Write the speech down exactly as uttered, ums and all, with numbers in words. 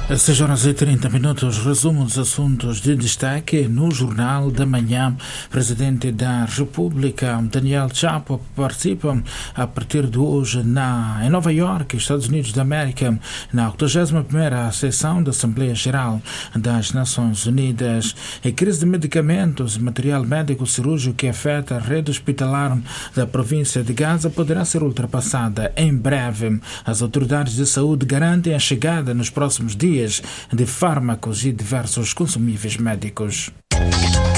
seis horas e trinta minutos, resumo dos assuntos de destaque no Jornal da Manhã. Presidente da República, Daniel Chapo, participa a partir de hoje na, em Nova York, Estados Unidos da América, na oitagésima primeira sessão da Assembleia Geral das Nações Unidas. A crise de medicamentos e material médico cirúrgico que afeta a rede hospitalar da província de Gaza poderá ser ultrapassada em breve. As autoridades de saúde garantem a chegada nos próximos dias de fármacos e diversos consumíveis médicos.